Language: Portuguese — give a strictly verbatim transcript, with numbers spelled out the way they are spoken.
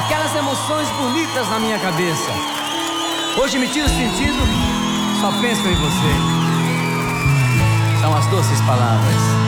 aquelas emoções bonitas na minha cabeça. Hoje me tiro o sentido, só penso em você. São as doces palavras.